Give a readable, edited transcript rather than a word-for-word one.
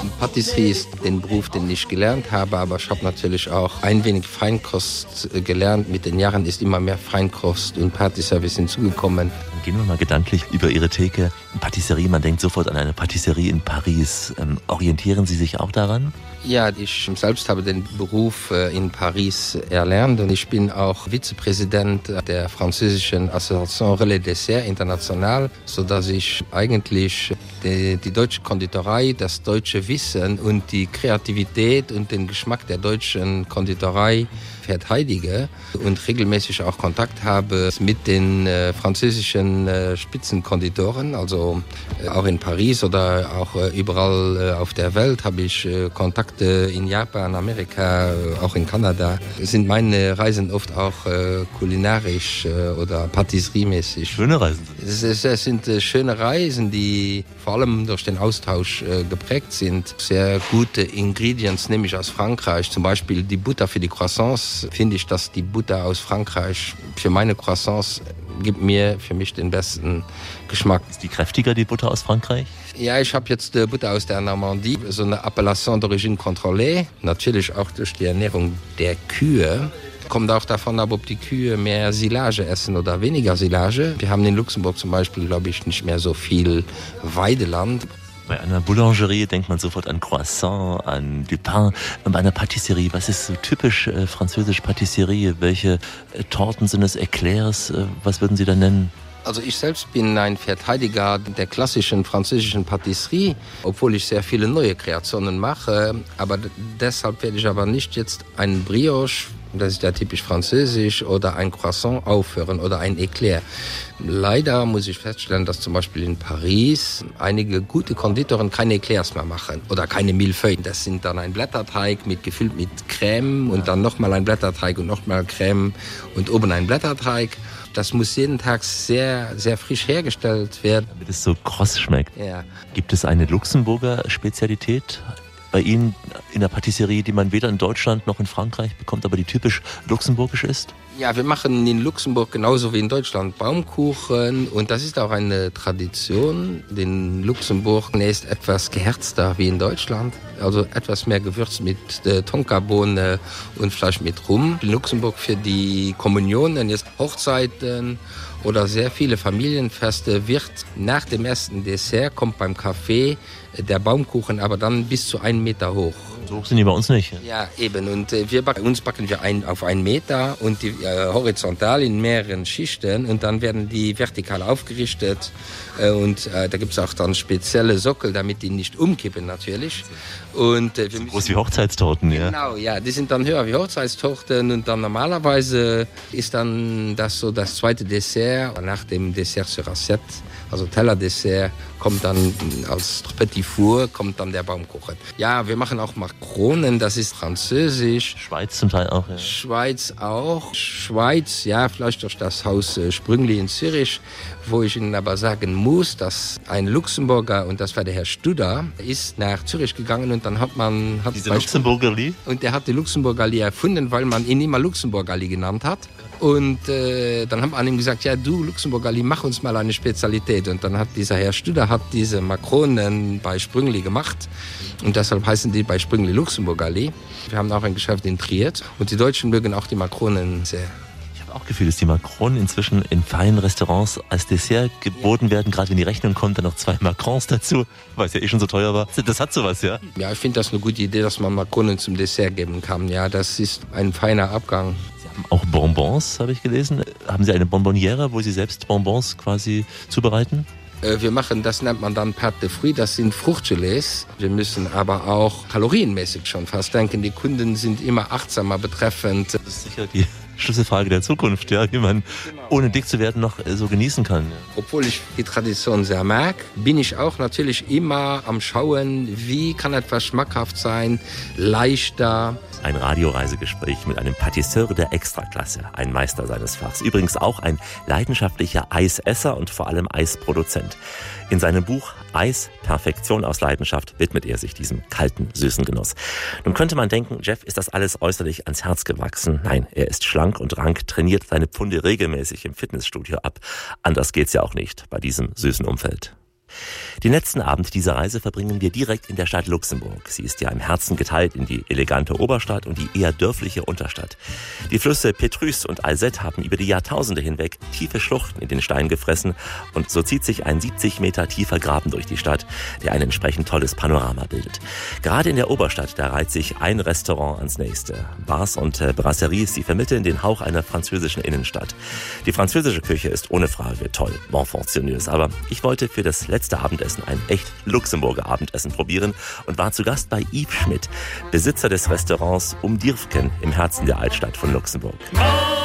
Patisserie ist den Beruf, den ich gelernt habe, aber ich habe natürlich auch ein wenig Feinkost gelernt. Mit den Jahren ist immer mehr Feinkost und Partyservice hinzugekommen. Gehen wir mal gedanklich über Ihre Theke. Patisserie, man denkt sofort an eine Patisserie in Paris. Orientieren Sie sich auch daran? Ja, ich selbst habe den Beruf in Paris erlernt und ich bin auch Vizepräsident der französischen Association Relais Dessert International, sodass ich eigentlich die deutsche Konditorei, das deutsche Wissen und die Kreativität und den Geschmack der deutschen Konditorei verteidige und regelmäßig auch Kontakt habe mit den französischen Spitzenkonditoren, also auch in Paris oder auch überall auf der Welt habe ich Kontakte in Japan, Amerika, auch in Kanada. Sind meine Reisen oft auch kulinarisch oder patisseriemäßig. Schöne Reisen. Es sind schöne Reisen, die vor allem durch den Austausch geprägt sind. Sehr gute Ingredients nehme ich aus Frankreich, zum Beispiel die Butter für die Croissants. Finde ich, dass die Butter aus Frankreich für meine Croissants gibt mir für mich den besten Geschmack. Ist die kräftiger, die Butter aus Frankreich? Ja, ich habe jetzt Butter aus der Normandie, so eine Appellation d'origine contrôlée. Natürlich auch durch die Ernährung der Kühe. Kommt auch davon ab, ob die Kühe mehr Silage essen oder weniger Silage. Wir haben in Luxemburg zum Beispiel, glaube ich, nicht mehr so viel Weideland. Bei einer Boulangerie denkt man sofort an Croissant, an du Pain. Und bei einer Patisserie, was ist so typisch französisch Patisserie? Welche Torten sind es, Eclairs? Was würden Sie da nennen? Also ich selbst bin ein Verteidiger der klassischen französischen Patisserie, obwohl ich sehr viele neue Kreationen mache. Aber deshalb werde ich aber nicht jetzt einen Brioche, das ist ja typisch französisch, oder ein Croissant aufhören oder ein Eclair. Leider muss ich feststellen, dass zum Beispiel in Paris einige gute Konditoren keine Eclairs mehr machen oder keine Millefeuilles. Das sind dann ein Blätterteig gefüllt mit Creme und dann nochmal ein Blätterteig und nochmal Creme und oben ein Blätterteig. Das muss jeden Tag sehr, sehr frisch hergestellt werden. Damit es so kross schmeckt. Ja. Gibt es eine Luxemburger Spezialität bei Ihnen in der Patisserie, die man weder in Deutschland noch in Frankreich bekommt, aber die typisch luxemburgisch ist? Ja, wir machen in Luxemburg genauso wie in Deutschland Baumkuchen und das ist auch eine Tradition. In Luxemburg ist etwas geherzter wie in Deutschland, also etwas mehr gewürzt mit Tonkabohne und vielleicht mit Rum. In Luxemburg für die Kommunionen, jetzt Hochzeiten oder sehr viele Familienfeste wird nach dem ersten Dessert, kommt beim Kaffee der Baumkuchen, aber dann bis zu 1 Meter hoch. So hoch sind die bei uns nicht. Ja, eben. Und bei uns backen wir auf 1 Meter und die horizontal in mehreren Schichten und dann werden die vertikal aufgerichtet und da gibt es auch dann spezielle Sockel, damit die nicht umkippen natürlich. Und, so groß wie Hochzeitstorten, ja? Genau, ja, die sind dann höher wie Hochzeitstorten und dann normalerweise ist dann das so das zweite Dessert nach dem Dessert sur Assiette, also Tellerdessert, kommt dann als Petit Four, kommt dann der Baumkuchen. Ja, wir machen auch Makronen, das ist französisch. Schweiz zum Teil auch, ja. Schweiz auch. Schweiz, ja, vielleicht durch das Haus Sprüngli in Zürich, wo ich Ihnen aber sagen muss, dass ein Luxemburger, und das war der Herr Studer, ist nach Zürich gegangen und dann hat diese Luxemburgerli? Und der hat die Luxemburgerli erfunden, weil man ihn immer Luxemburgerli genannt hat. Und dann haben wir an ihm gesagt, ja du Luxemburgerli, mach uns mal eine Spezialität. Und dann hat dieser Herr Studer diese Makronen bei Sprüngli gemacht. Und deshalb heißen die bei Sprüngli Luxemburgerli. Wir haben auch ein Geschäft in Trier. Und die Deutschen mögen auch die Makronen sehr. Ich habe auch Gefühl, dass die Makronen inzwischen in feinen Restaurants als Dessert geboten werden. Gerade wenn die Rechnung kommt, dann noch 2 Macrons dazu, weil es ja eh schon so teuer war. Das hat sowas, ja? Ja, ich finde das eine gute Idee, dass man Makronen zum Dessert geben kann. Ja, das ist ein feiner Abgang. Auch Bonbons, habe ich gelesen. Haben Sie eine Bonbonniere, wo Sie selbst Bonbons quasi zubereiten? Wir machen, das nennt man dann Pâte de Fruits, das sind Fruchtgelees. Wir müssen aber auch kalorienmäßig schon fast denken. Die Kunden sind immer achtsamer betreffend. Das ist sicher die Schlüsselfrage der Zukunft, ja, wie man ohne dick zu werden noch so genießen kann. Ja. Obwohl ich die Tradition sehr mag, bin ich auch natürlich immer am Schauen, wie kann etwas schmackhaft sein, leichter. Ein Radioreisegespräch mit einem Patisseur der Extraklasse, ein Meister seines Fachs. Übrigens auch ein leidenschaftlicher Eisesser und vor allem Eisproduzent. In seinem Buch Eis, Perfektion aus Leidenschaft widmet er sich diesem kalten, süßen Genuss. Nun könnte man denken, Jeff ist das alles äußerlich ans Herz gewachsen. Nein, er ist schlank und rank, trainiert seine Pfunde regelmäßig im Fitnessstudio ab. Anders geht's ja auch nicht bei diesem süßen Umfeld. Den letzten Abend dieser Reise verbringen wir direkt in der Stadt Luxemburg. Sie ist ja im Herzen geteilt in die elegante Oberstadt und die eher dörfliche Unterstadt. Die Flüsse Petrus und Alzette haben über die Jahrtausende hinweg tiefe Schluchten in den Stein gefressen und so zieht sich ein 70 Meter tiefer Graben durch die Stadt, der ein entsprechend tolles Panorama bildet. Gerade in der Oberstadt, da reiht sich ein Restaurant ans nächste. Bars und Brasseries, die vermitteln den Hauch einer französischen Innenstadt. Die französische Küche ist ohne Frage toll, bon fonctionneuse, aber ich wollte für das letzte Abendessen ein echt Luxemburger Abendessen probieren und war zu Gast bei Yves Schmidt, Besitzer des Restaurants Dirfken im Herzen der Altstadt von Luxemburg.